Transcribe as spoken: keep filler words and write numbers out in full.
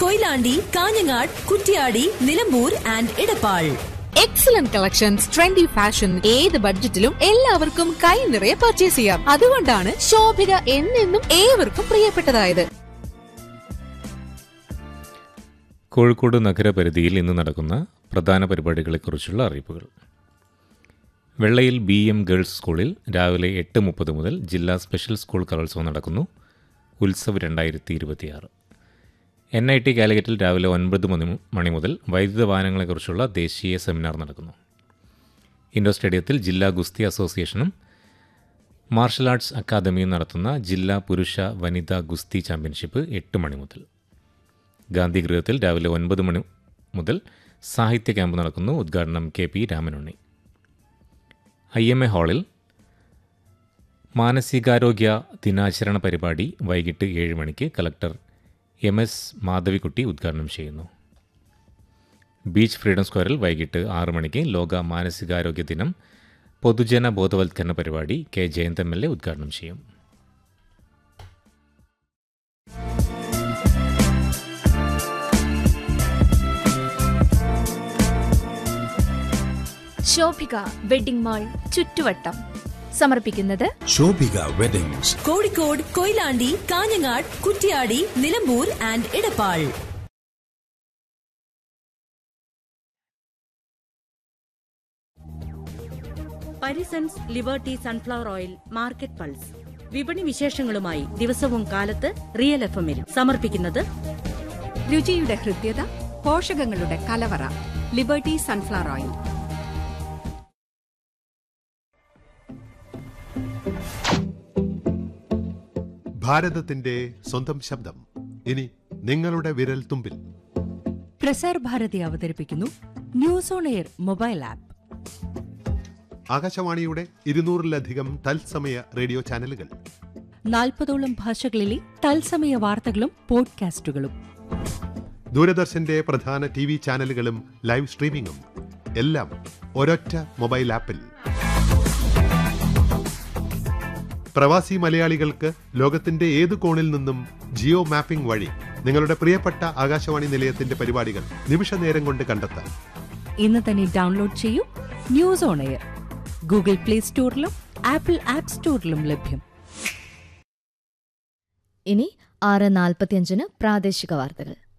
Koyilandy, Kanhangad, Kuttiadi, Nilambur and Edappal. Excellent collections, trendy fashion, ഏത് ബഡ്ജറ്റിലും എല്ലാവർക്കും കൈ നിറയെ പർച്ചേസ് ചെയ്യാം. അതുകൊണ്ടാണ് ശോഭിക എന്നെന്നും ഏവർക്കും പ്രിയപ്പെട്ടതായത്. കോഴിക്കോട് നഗരപരിധിയിൽ ഇന്ന് നടക്കുന്ന പ്രധാന പരിപാടികളെക്കുറിച്ചുള്ള അറിയിപ്പുകൾ. വെള്ളയിൽ ബി എം ഗേൾസ് സ്കൂളിൽ രാവിലെ എട്ട് മുപ്പത് മുതൽ ജില്ലാ സ്പെഷ്യൽ സ്കൂൾ കലോത്സവം നടക്കുന്നു. ഉത്സവ് രണ്ടായിരത്തി ഇരുപത്തിയാറ്. എൻ ഐ ടി കാലിക്കറ്റിൽ രാവിലെ ഒൻപത് മണി മുതൽ വൈദ്യുത വാഹനങ്ങളെക്കുറിച്ചുള്ള ദേശീയ സെമിനാർ നടക്കുന്നു. ഇൻഡോർ സ്റ്റേഡിയത്തിൽ ജില്ലാ ഗുസ്തി അസോസിയേഷനും മാർഷൽ ആർട്സ് അക്കാദമിയും നടത്തുന്ന ജില്ലാ പുരുഷ വനിതാ ഗുസ്തി ചാമ്പ്യൻഷിപ്പ് എട്ട് മണി മുതൽ. ഗാന്ധിഗൃഹത്തിൽ രാവിലെ ഒൻപത് മണി മുതൽ സാഹിത്യ ക്യാമ്പ് നടക്കുന്നു. ഉദ്ഘാടനം K P Ramanunni. I M A ഹാളിൽ മാനസികാരോഗ്യ ദിനാചരണ പരിപാടി വൈകിട്ട് ഏഴ് മണിക്ക് കലക്ടർ എം എസ് മാധവിക്കുട്ടി ഉദ്ഘാടനം ചെയ്യുന്നു. ബീച്ച് ഫ്രീഡം സ്ക്വയറിൽ വൈകിട്ട് ആറ് മണിക്ക് ലോക മാനസികാരോഗ്യ ദിനം പൊതുജന ബോധവൽക്കരണ പരിപാടി K Jayant M L A ഉദ്ഘാടനം ചെയ്യും. ശോഭിക വെഡിംഗ് മാൾ ചുറ്റുവട്ടം സമർപ്പിക്കുന്നത് Shobhika weddings, Kozhikode, Koyilandy, Kanhangad, Kuttiadi, Nilambur and Edappal. Parisons liberty sunflower oil market pulse. വിപണി വിശേഷങ്ങളുമായി ദിവസവും കാലത്ത് റിയൽ എഫ് എമ്മിൽ സമർപ്പിക്കുന്നത് രുചിയുടെ ഹൃദ്യത, പോഷകങ്ങളുടെ കലവറ. Liberty sunflower oil. ഭാരതത്തിന്റെ സ്വന്തം ശബ്ദം ഇനി നിങ്ങളുടെ വിരൽ തുമ്പിൽ. പ്രസാർ ഭാരതി അവതരിപ്പിക്കുന്നു news on air mobile app. ആകാശവാണിയുടെ ഇരുന്നൂറിലധികം തത്സമയ റേഡിയോ ചാനലുകൾ, നാൽപ്പതോളം ഭാഷകളിലെ തത്സമയ വാർത്തകളും പോഡ്കാസ്റ്റുകളും, ദൂരദർശന്റെ പ്രധാന ടി വി ചാനലുകളും ലൈവ് സ്ട്രീമിംഗും എല്ലാം ഒരൊറ്റ മൊബൈൽ ആപ്പിൽ. പ്രവാസി മലയാളികൾക്ക് ലോകത്തിന്റെ ഏത് കോണിൽ നിന്നും ജിയോ മാപ്പിംഗ് വഴി നിങ്ങളുടെ പ്രിയപ്പെട്ട ആകാശവാണി നിലയത്തിന്റെ പരിപാടികൾ നിമിഷ നേരം കൊണ്ട് കണ്ടെത്താം. ഇന്ന് തന്നെ ഡൗൺലോഡ് ചെയ്യൂ news on air. Google play സ്റ്റോറിലും apple app സ്റ്റോറിലും ലഭ്യം. ഇനി ആറ് നാൽപ്പത്തിയഞ്ചിന് പ്രാദേശിക വാർത്തകൾ.